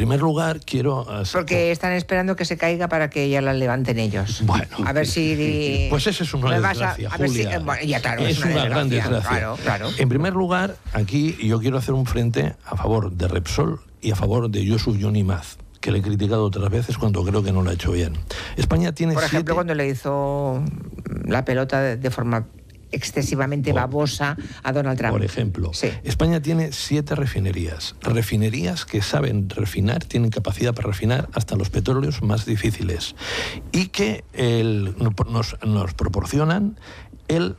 primer lugar, quiero... Porque están esperando que se caiga para que ya la levanten ellos. Bueno. A ver si... Pues esa es una desgracia, Julia. Bueno, ya, claro, es una gran desgracia. Claro. En primer lugar, aquí yo quiero hacer un frente a favor de Repsol y a favor de Youssouf Yonimaz, que le he criticado otras veces cuando creo que no lo ha hecho bien. España tiene Por ejemplo, cuando le hizo la pelota de forma excesivamente babosa a Donald Trump. Por ejemplo, sí. España tiene 7 refinerías que saben refinar, tienen capacidad para refinar hasta los petróleos más difíciles y que nos proporcionan el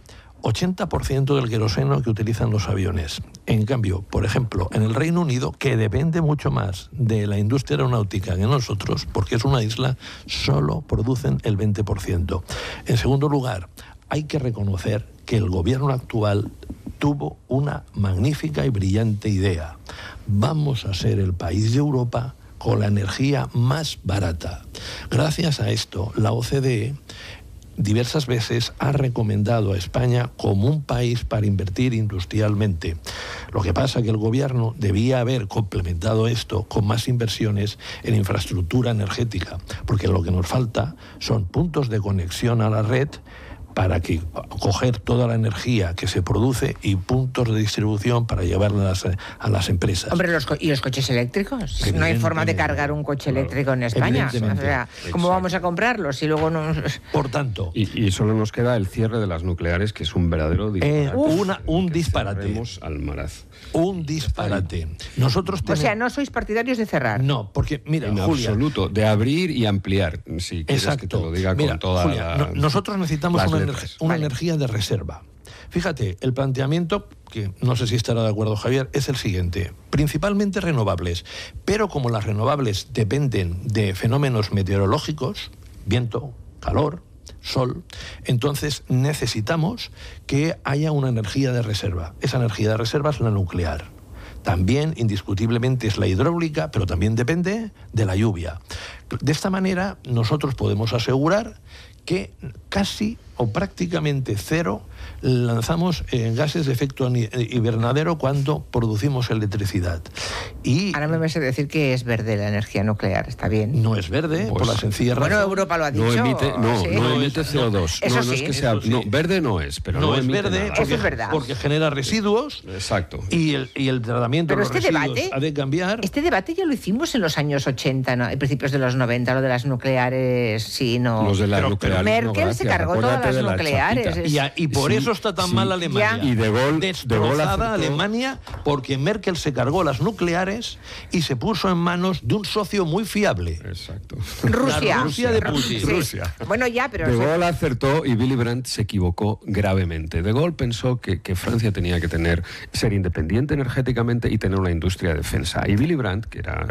80% del queroseno que utilizan los aviones. En cambio, por ejemplo, en el Reino Unido, que depende mucho más de la industria aeronáutica que nosotros, porque es una isla, solo producen el 20%. En segundo lugar, hay que reconocer que el gobierno actual tuvo una magnífica y brillante idea. Vamos a ser el país de Europa con la energía más barata. Gracias a esto, la OCDE diversas veces ha recomendado a España como un país para invertir industrialmente. Lo que pasa es que el gobierno debía haber complementado esto con más inversiones en infraestructura energética, porque lo que nos falta son puntos de conexión a la red para coger toda la energía que se produce y puntos de distribución para llevarla a las empresas. Hombre, ¿y los coches eléctricos? No hay forma de cargar un coche eléctrico en España. O sea, ¿cómo vamos a comprarlos si luego no...? Por tanto... Y solo nos queda el cierre de las nucleares, que es un verdadero disparate. Un disparate. Almaraz. Un disparate. Nosotros O sea, no sois partidarios de cerrar. No, porque, mira, en Julia... absoluto, de abrir y ampliar, si quieres. Exacto. Que te lo diga con toda Julia, nosotros necesitamos una energía de reserva. Fíjate, el planteamiento, que no sé si estará de acuerdo Javier, es el siguiente. Principalmente renovables, pero como las renovables dependen de fenómenos meteorológicos, viento, calor, sol, entonces necesitamos que haya una energía de reserva. Esa energía de reserva es la nuclear. También, indiscutiblemente, es la hidráulica, pero también depende de la lluvia. De esta manera, nosotros podemos asegurar que casi o prácticamente cero lanzamos gases de efecto invernadero cuando producimos electricidad. Y ahora me vas a decir que es verde la energía nuclear, ¿está bien? No es verde, por la sencilla razón. Bueno, Europa lo ha dicho. No emite CO2. Eso no sí. es que sea, sí. No, verde no es, pero no no es emite verde nada. porque, eso es verdad. Porque genera residuos. Exacto. Y el tratamiento de los residuos ha de cambiar. Este debate ya lo hicimos en los años 80, ¿no? En principios de los 90, lo de las nucleares, sí, no. Los de las nucleares. Merkel se cargó todas las nucleares. Y por eso está tan mal Alemania. Y De Gaulle destrozada Alemania porque Merkel se cargó las nucleares y se puso en manos de un socio muy fiable. Exacto. Rusia. La Rusia de Putin. Sí. Rusia. Bueno, ya, pero... De Gaulle acertó y Willy Brandt se equivocó gravemente. De Gaulle pensó que Francia tenía que ser independiente energéticamente y tener una industria de defensa. Y Willy Brandt, que era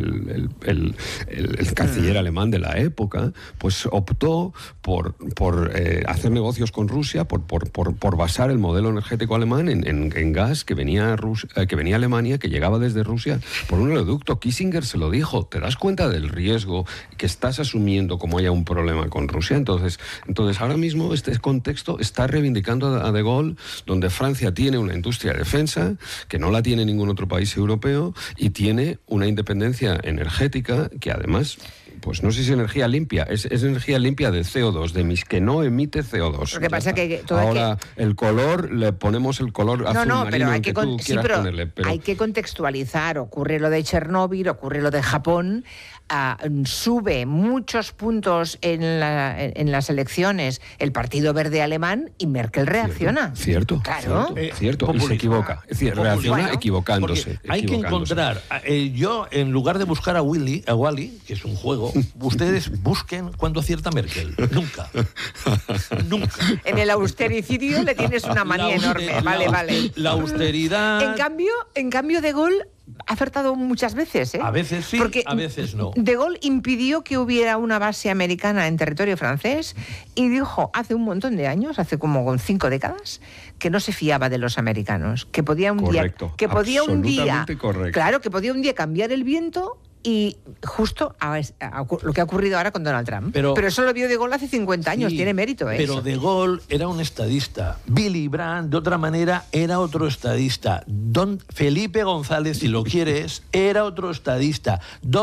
el canciller alemán de la época, pues optó por hacer negocios con Rusia, por basar el modelo energético alemán en gas que venía a Alemania, que llegaba desde Rusia por un oleoducto. Kissinger se lo dijo. ¿Te das cuenta del riesgo que estás asumiendo como haya un problema con Rusia? Entonces ahora mismo este contexto está reivindicando a De Gaulle, donde Francia tiene una industria de defensa que no la tiene ningún otro país europeo y tiene una independencia energética que además... Pues no sé si es energía limpia, es energía limpia de CO2, que no emite CO2. Lo que pasa es que ahora el color, le ponemos el color azul marino pero hay que tú quieras ponerle. Pero hay que contextualizar. Ocurre lo de Chernóbil, ocurre lo de Japón. Sube muchos puntos en las elecciones el Partido Verde alemán y Merkel reacciona. Cierto. Claro. Cierto. Y se equivoca. Es decir, reacciona equivocándose. Hay que encontrar... yo, en lugar de buscar a Wally, que es un juego, ustedes busquen cuándo acierta Merkel. Nunca. En el austericidio le tienes una manía enorme. Vale. La austeridad... En cambio, De Gaulle ha acertado muchas veces, ¿eh? A veces sí, porque a veces no. De Gaulle impidió que hubiera una base americana en territorio francés y dijo hace un montón de años, hace como 5 décadas, que no se fiaba de los americanos, que podía un día cambiar el viento. Y justo lo que ha ocurrido ahora con Donald Trump. Pero eso lo vio De Gaulle hace 50 años, sí, tiene mérito. Pero De Gaulle era un estadista. Willy Brandt, de otra manera, era otro estadista. Don Felipe González, si lo quieres, era otro estadista.